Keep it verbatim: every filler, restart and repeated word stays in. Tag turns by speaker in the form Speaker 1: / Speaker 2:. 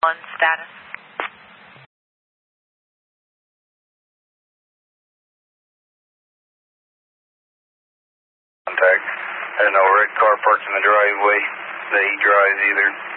Speaker 1: one status.
Speaker 2: Contact. I don't know, red car parked in the driveway that he drives either.